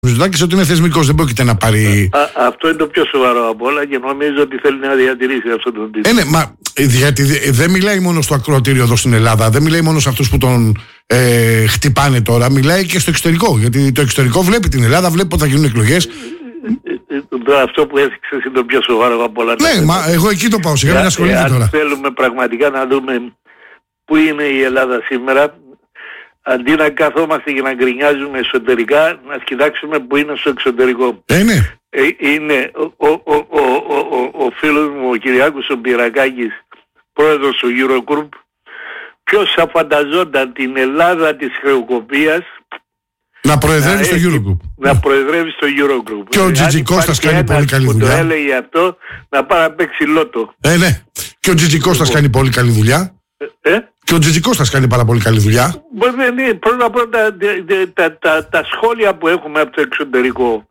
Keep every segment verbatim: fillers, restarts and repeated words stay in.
Μητσοτάκης ότι είναι θεσμικός, δεν πρόκειται να πάρει. Α, αυτό είναι το πιο σοβαρό από όλα και νομίζω ότι θέλει να διατηρήσει αυτόν τον τίτλο. Ε, ναι, μα γιατί δεν μιλάει μόνο στο ακροατήριο εδώ στην Ελλάδα, δεν μιλάει μόνο σε αυτούς που τον ε, χτυπάνε τώρα, μιλάει και στο εξωτερικό. Γιατί το εξωτερικό βλέπει την Ελλάδα, βλέπει πότε θα γίνουν εκλογές. Αυτό που έθιξες είναι το πιο σοβαρό από όλα. Ναι, μα εγώ εκεί το πάω, σιγά μην ασχολείται τώρα. Αν θέλουμε πραγματικά να δούμε πού είναι η Ελλάδα σήμερα, αντί να καθόμαστε και να γκρινιάζουμε εσωτερικά, να κοιτάξουμε που είναι στο εξωτερικό. Ε, ναι. Ε, είναι ο, ο, ο, ο, ο, ο φίλος μου ο Κυριάκος ο Πυρακάκης, πρόεδρος του Eurogroup. Ποιος θα φανταζόταν την Ελλάδα της χρεοκοπίας να προεδρεύει στο Eurogroup. Να προεδρεύει στο Eurogroup. Και ο Τζιτζικώστας κάνει πολύ καλή δουλειά. Που το έλεγε αυτό, να πάει να παίξει λότο. Ε, ναι. Και ο Τζιτζικώστας κάνει πολύ καλή δουλειά. Ε? Και ο Τζιτζικώστας κάνει πάρα πολύ καλή δουλειά. Ναι, πρώτα πρώτα τα, τα, τα σχόλια που έχουμε από το εξωτερικό.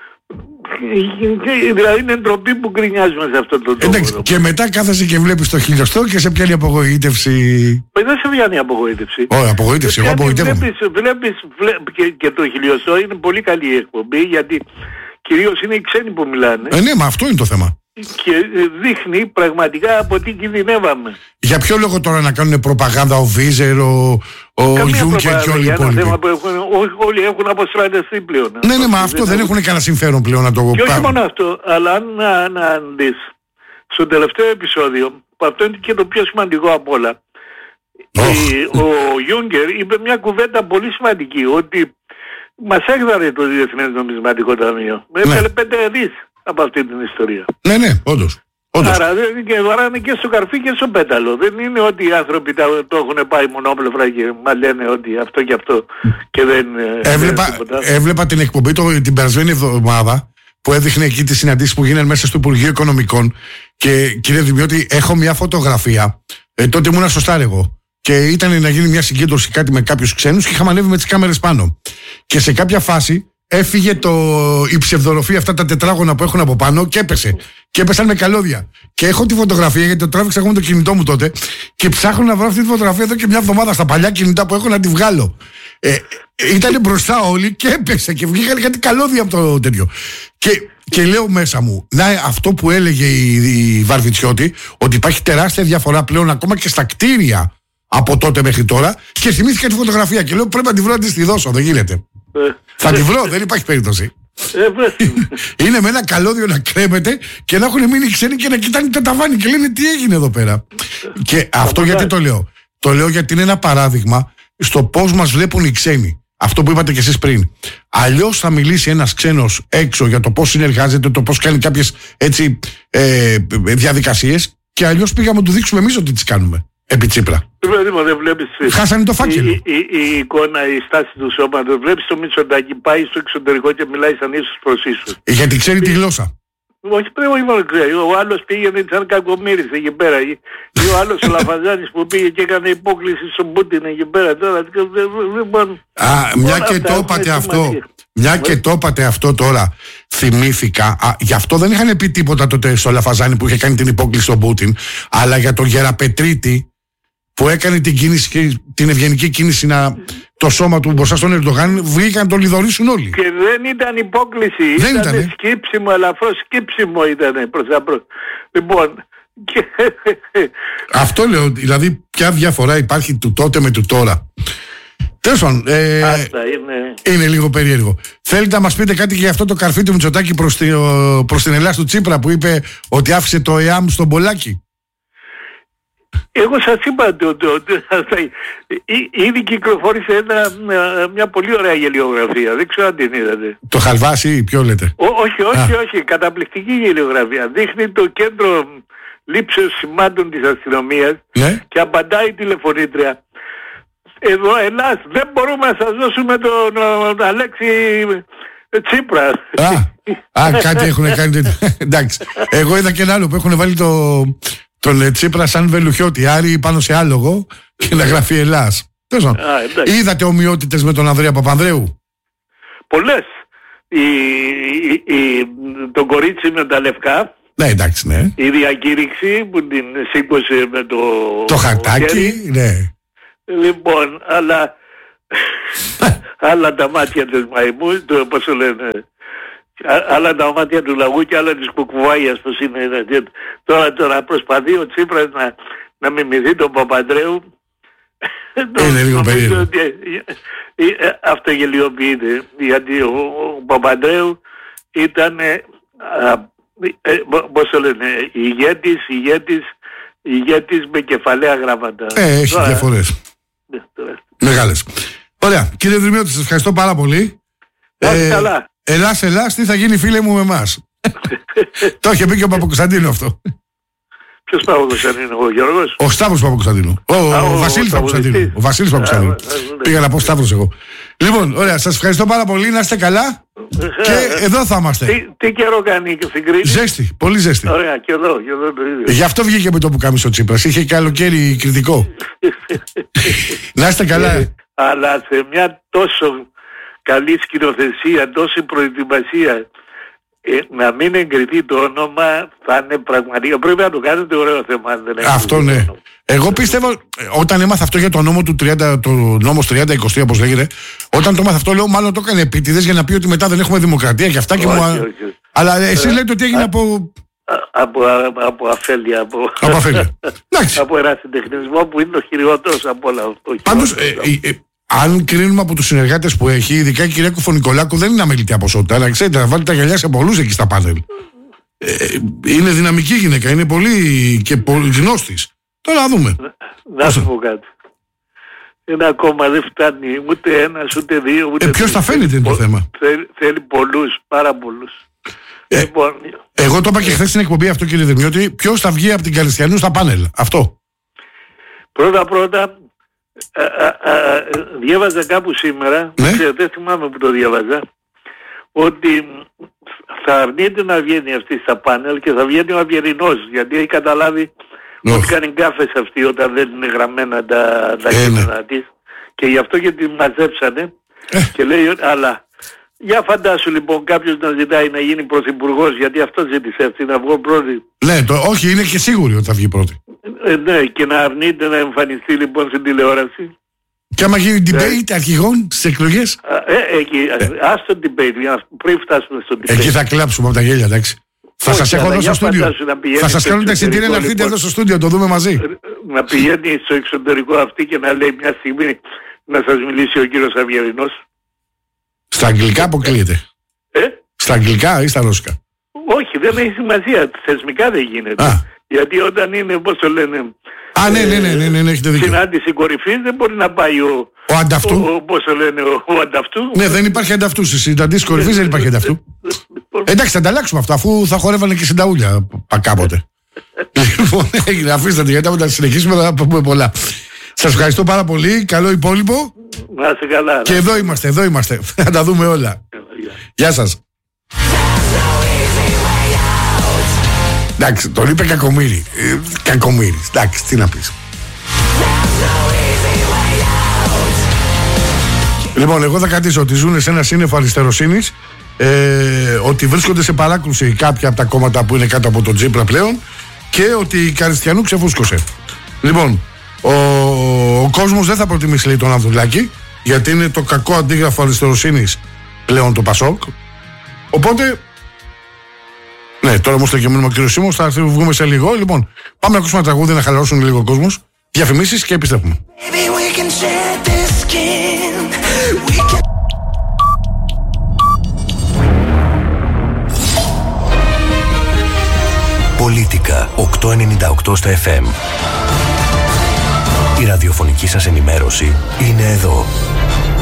Δηλαδή είναι ντροπή που γκρινιάζουμε σε αυτό το τόπο. Εντάξει, και μετά κάθεσαι και βλέπεις το χιλιοστό και σε πιάνει απογοήτευση. Δεν σε πιάνει απογοήτευση. Όχι, απογοήτευση, εγώ απογοητεύομαι. Βλέπεις, βλέπεις, βλέπεις και, και το χιλιοστό είναι πολύ καλή η εκπομπή, γιατί κυρίως είναι οι ξένοι που μιλάνε. Ε, ναι, μα αυτό είναι το θέμα. Και δείχνει πραγματικά από τι κινδυνεύαμε. Για ποιο λόγο τώρα να κάνουν προπαγάνδα ο Βίζερ, ο, ο Γιούνκερ και όλοι οι υπόλοιποι. Θέμα που έχουν, όλοι έχουν αποστρατευτεί πλέον. Ναι, ναι, μα αυτό δεν έχουν κανένα συμφέρον πλέον να το κάνουν. Και όχι μόνο αυτό, αλλά αν να, να δεις στο τελευταίο επεισόδιο, που αυτό είναι και το πιο σημαντικό από όλα, oh. ο Γιούνκερ είπε μια κουβέντα πολύ σημαντική, ότι μας έκδαρε το Διεθνές Νομισματικό Ταμείο. Έβγαλε ναι. πέντε δις από αυτή την ιστορία. Ναι, ναι, όντως. Όντως. Άρα δεν και βαράνε και στο καρφί και στο πέταλο. Δεν είναι ότι οι άνθρωποι τα, το έχουν πάει μονόπλευρα και μα λένε ότι αυτό και αυτό και δεν έβλεπα, έβλεπα την εκπομπή το, την περασμένη εβδομάδα που έδειχνε εκεί τις συναντήσεις που γίνανε μέσα στο Υπουργείο Οικονομικών και κύριε Δημιώτη, έχω μια φωτογραφία. Ε, τότε ήμουν στο Στάρεγο και ήταν να γίνει μια συγκέντρωση κάτι με κάποιους ξένους και είχαμε ανέβει με τις κάμερες πάνω. Και σε κάποια φάση έφυγε το, η ψευδορροφή, αυτά τα τετράγωνα που έχουν από πάνω και έπεσε. Και έπεσαν με καλώδια. Και έχω τη φωτογραφία γιατί το τράβηξα εγώ με το κινητό μου τότε και ψάχνω να βρω αυτή τη φωτογραφία εδώ και μια εβδομάδα στα παλιά κινητά που έχω να τη βγάλω. Ε, ήταν μπροστά όλοι και έπεσε και βγήκαν κάτι καλώδια από το τέτοιο. Και, και λέω μέσα μου, να αυτό που έλεγε η, η Βαρβιτσιώτη, ότι υπάρχει τεράστια διαφορά πλέον ακόμα και στα κτίρια από τότε μέχρι τώρα. Και θυμήθηκα τη φωτογραφία και λέω πρέπει να τη βρω να τη δώσω. Δεν γίνεται. Θα τη βρω, δεν υπάρχει περίπτωση. Είναι με ένα καλώδιο να κρέμεται και να έχουν μείνει ξένοι και να κοιτάνε το ταβάνι και λένε τι έγινε εδώ πέρα. Και αυτό γιατί το λέω. Το λέω γιατί είναι ένα παράδειγμα στο πώς μας βλέπουν οι ξένοι. Αυτό που είπατε κι εσείς πριν. Αλλιώς θα μιλήσει ένας ξένος έξω για το πώς συνεργάζεται, το πώς κάνει κάποιες έτσι ε, διαδικασίες και αλλιώς πήγαμε να του δείξουμε εμείς ότι τις κάνουμε. Επί Τσίπρα. Δεν βλέπεις, χάσανε το φάκελο. Η, η, η εικόνα, η στάση του σώματος. Βλέπεις το Μητσοτάκη πάει στο εξωτερικό και μιλάει σαν ίσως προς ίσως. Γιατί ξέρει τη γλώσσα. Όχι πρέπει να ξέρει. Ο άλλος πήγαινε σαν κακομοίρης εκεί πέρα. Ή ο άλλος ο Λαφαζάνης που πήγε και έκανε υπόκληση στον Πούτιν εκεί πέρα. Τώρα, Α, μια και το είπατε αυτό. Μια και το είπατε αυτό τώρα, θυμήθηκα. Α, γι' αυτό δεν είχαν πει τίποτα τότε στο Λαφαζάνη που είχε κάνει την υπόκληση στον Πούτιν. Αλλά για τον Γεραπετρίτη που έκανε την, κίνηση, την ευγενική κίνηση να, το σώμα του μπροστά στον Ερντογάν, βγήκαν να τον λιδωρήσουν όλοι. Και δεν ήταν υπόκληση, δεν ήταν ήτανε. σκύψιμο, ελαφρώς σκύψιμο ήταν προς τα προς. Λοιπόν... Και... Αυτό λέω, δηλαδή ποια διαφορά υπάρχει του τότε με του τώρα. Τέλος πάντων, ε, είναι... είναι λίγο περίεργο. Θέλετε να μας πείτε κάτι για αυτό το καρφί του Μητσοτάκη προς, τη, προς την Ελλάδα του Τσίπρα που είπε ότι άφησε το ΕΑΜ στον Πολάκη. Εγώ σας είπα ότι ήδη κυκλοφόρησε ένα, μια πολύ ωραία γελιογραφία. Δεν ξέρω αν την είδατε. Το Χαλβάσι ή ποιο λέτε? Ό, όχι, όχι, Α. όχι. Καταπληκτική γελιογραφία. Δείχνει το κέντρο λήψεως σημάτων της αστυνομίας ναι. και απαντάει η τηλεφωνήτρια. Εδώ Ελλάς δεν μπορούμε να σας δώσουμε τον, τον Αλέξη Τσίπρα. Α, α κάτι έχουν κάνει. Εντάξει. Εγώ είδα και ένα άλλο που έχουν βάλει το... τον Τσίπρα σαν βελουχιώτη, Άρη πάνω σε άλογο και να γραφεί Ελλάς. Α, είδατε ομοιότητες με τον Ανδρέα Παπανδρέου? Πολλές. Η, η, η, το κορίτσι με τα λευκά. Ναι, εντάξει, ναι. Η διακήρυξη που την σήκωσε με το... Το χαρτάκι, ναι. Λοιπόν, αλλά Άλλα τα μάτια της μαϊμού, το, πώς το λένε, άλλα τα μάτια του λαγού και άλλα της κουκουβάγιας, πως είναι. Τώρα, τώρα προσπαθεί ο Τσίπρας να, να μιμηθεί τον Παπαντρέου. Είναι λίγο περίεργο. Αυτογελιοποιείται, γιατί ο, ο Παπαντρέου ήταν, πώς το λένε, ηγέτης, ηγέτης, ηγέτης με κεφαλαία γράμματα. Ε, έχει διαφορές. Μεγάλες. Ωραία. Κύριε Δρυμιώτη, σας ευχαριστώ πάρα πολύ. Ε, καλά. Ελλάς, Ελλάς, τι θα γίνει φίλε μου με εμάς. Το είχε πει και ο Παπακοσταντίνου αυτό. Ποιος Παπακοσταντίνου, ο Γιώργος? Ο Σταύρος Παπακοσταντίνου. Ο, ο, ο Βασίλης Παπακοσταντίνου. Ο Βασίλης Παπακοσταντίνου. Πήγα να πω Σταύρος εγώ. Λοιπόν, ωραία, σας ευχαριστώ πάρα πολύ. Να είστε καλά. Και εδώ θα είμαστε. Τι, τι καιρό κάνει και στην Κρήτη? Ζέστη, πολύ ζέστη. Ωραία, και εδώ, και εδώ το ίδιο. Γι' αυτό βγήκε με το που κάμισε ο Τσίπρας. Είχε καλοκαίρι κριτικό. Να είστε καλά. Αλλά σε μια τόσο καλή σκηνοθεσία, τόση προετοιμασία, ε, να μην εγκριθεί το όνομα θα είναι πραγματικά. Πρέπει να το κάνετε ωραίο θέμα. Δεν αυτό ναι. Όνομα. Εγώ πίστευα, όταν έμαθα αυτό για το νόμο του τριάντα, το νόμος τριάντα είκοσι τρία, όπως λέγεται, όταν το έμαθα αυτό, λέω μάλλον το έκανε επίτηδες για να πει ότι μετά δεν έχουμε δημοκρατία και αυτά. Και όχι, μου... όχι. Αλλά εσείς λέτε ότι έγινε α, από... Από, από αφέλεια. Από, από αφέλεια. Από ένα συντεχνισμό που είναι το χειριότερος από όλα αυτό. Πάντως, ε, ε, ε, αν κρίνουμε από τους συνεργάτες που έχει, ειδικά η κυρία Κουφωνικολάκου δεν είναι αμεληταία ποσότητα, αλλά ξέρετε, να βάλει τα γυαλιά σε πολλούς εκεί στα πάνελ. Ε, είναι δυναμική γυναίκα, είναι πολύ και πολύ γνώστης. Τώρα να δούμε. Να σου πω κάτι. Ένα κόμμα δεν φτάνει ούτε ένας ούτε δύο. Ούτε ε, ποιος θα φαίνεται είναι το θέμα. Θέλει, θέλει πολλούς, πάρα πολλούς. Ε, λοιπόν, εγώ το είπα και χθες στην εκπομπή αυτό, κύριε Δρυμιώτη, ποιος θα βγει από την Καριστιανού στα πάνελ. Αυτό. Πρώτα πρώτα. Α, α, α, διάβαζα κάπου σήμερα, ναι? δεν θυμάμαι που το διάβαζα, ότι θα αρνείται να βγαίνει αυτή στα πάνελ και θα βγαίνει ο Αβιερινός, γιατί έχει καταλάβει oh. ότι κάνει γκάφες αυτή όταν δεν είναι γραμμένα τα, τα ε, κείμενα ναι. της, και γι' αυτό και την μαζέψανε ε. και λέει, αλλά για φαντάσου λοιπόν κάποιος να ζητάει να γίνει πρωθυπουργός, γιατί αυτό ζήτησε αυτή να βγω πρώτη. Ναι, το, όχι, είναι και σίγουροι ότι θα βγει πρώτη. Ε, ναι, και να αρνείται να εμφανιστεί λοιπόν στην τηλεόραση. Και άμα γίνει debate ε, αρχηγών στις εκλογές. Ε, εκεί, ε. ας το debate, πριν φτάσουμε στο debate. Εκεί θα κλάψουμε από τα γέλια, εντάξει. Θα σας έχω εδώ στο στούντιο. Θα σας κάνω τα εξαιτήρια να έρθετε εδώ στο στούντιο, το δούμε μαζί. Να πηγαίνει στο εξωτερικό αυτή και να λέει μια στιγμή να σας μιλήσει ο κύριος Αβιερινός. Στα αγγλικά αποκλείεται. Ε? Στα αγγλικά ή στα ρώσικα? Όχι, δεν έχει σημασία. Θεσμικά δεν γίνεται. Α. Γιατί όταν είναι, πώς το λένε... Α, ναι, ναι, ναι, ναι, ναι, ναι, έχετε δίκιο. Συνάντηση κορυφής δεν μπορεί να πάει ο... Ο ανταυτού. Ο, πώς το λένε, ο, ο ανταυτού. Ναι, δεν υπάρχει ανταυτού. Στις συναντήσεις κορυφής δεν υπάρχει ανταυτού. Εντάξει, θα ανταλλάξουμε αυτά, αφού θα χορεύανε και συνταούλια κάποτε. Λοιπόν, έγινε, αφήστε τη, γιατί όταν συνεχίσουμε θα πούμε πολλά. Σας ευχαριστώ πάρα πολύ. Καλό υπόλοιπο. Να είστε καλά. Και εδώ είμαστε, εδώ είμαστε. Θα τα δούμε όλα. Γεια σας. Εντάξει, τον είπε Κακομοίρη. Ε, Κακομοίρη. Εντάξει, τι να πεις. Λοιπόν, εγώ θα κρατήσω ότι ζουν σε ένα σύννεφο αριστεροσύνης, ε, ότι βρίσκονται σε παράκρουση κάποια από τα κόμματα που είναι κάτω από τον Τσίπρα πλέον και ότι η Καριστιανού ξεφούσκωσε. Λοιπόν, ο, ο κόσμος δεν θα προτιμήσει, λέει, τον Ανδρουλάκη, γιατί είναι το κακό αντίγραφο αριστεροσύνης πλέον το Πασόκ. Οπότε, ναι, τώρα όμως το κείμενο ο κύριος Σίμος, θα βγούμε σε λίγο. Λοιπόν, πάμε να ακούσουμε ένα τραγούδι να χαλαρώσουν λίγο ο κόσμος. Διαφημίσεις και επιστρέφουμε. Πολίτικα οκτακόσια ενενήντα οκτώ στα εφ εμ. Η ραδιοφωνική σας ενημέρωση είναι εδώ.